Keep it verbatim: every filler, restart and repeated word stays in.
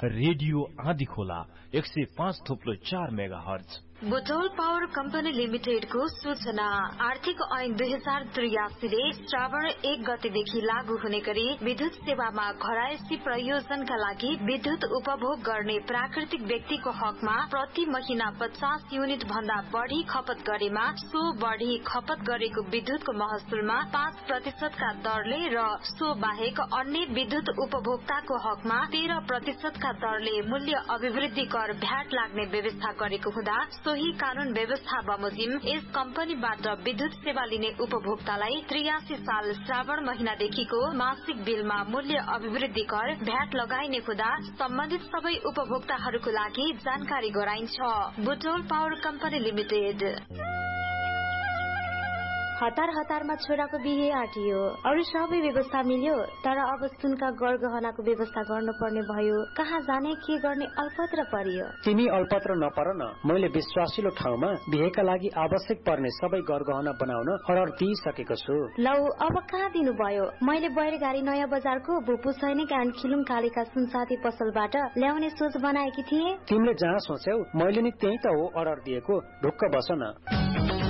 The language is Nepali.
रेडियो आदि खोला एक सय पाँच थुप्लो चार mega hertz. Butwal power company limited को सूचना। आर्थिक ऐन दुई हजार त्रियासीले श्रावण एक गतेदेखि लागू हुने गरी विद्युत सेवामा घरायसी प्रयोजनका लागि विद्युत उपभोग गर्ने प्राकृतिक व्यक्तिको हकमा प्रति महिना पचास युनिट भन्दा बढ़ी खपत गरेमा सो बढ़ी खपत गरेको विद्युतको महसुलमा पाँच प्रतिशतका दरले र सो बाहेक अन्य विद्युत उपभोक्ताको हकमा तेह्र प्रतिशतका दरले मूल्य अभिवृद्धि कर भ्याट लाग्ने व्यवस्था गरेको हुँदा सोही कानून व्यवस्था बमोजिम यस कम्पनीबाट विद्युत सेवा लिने उपभोक्तालाई त्रियासी साल श्रावण महिनादेखिको मासिक बिलमा मूल्य अभिवृद्धि कर भ्याट लगाइने हुँदा सम्बन्धित सबै उपभोक्ताहरूको लागि जानकारी गराइन्छ। Butwal power company limited. हतार हतारमा छोराको बिहे आटियो, अरू सबै व्यवस्था मिल्यो, तर अब सुनका गरगहनाको व्यवस्था गर्नुपर्ने भयो। कहाँ जाने के गर्ने अल्पत्र परियो। तिमी अल्पत्र नपर न, मैले विश्वासिलो ठाउँमा बिहेका लागि आवश्यक पर्ने सबै गरगहना बनाउन अर्डर दिइसकेको छु। लौ अब कहाँ दिनु भयो? मैले बैरगाडी नयाँ बजारको भुपु सैनिक एन्ड खिलुङ कालीका सुनसाथी पसलबाट ल्याउने सोच बनाएकी थिए। तिमीले जहाँ सोच्यौ मैले नि त्यही त हो अर्डर दिएको, ढुक्क बस न।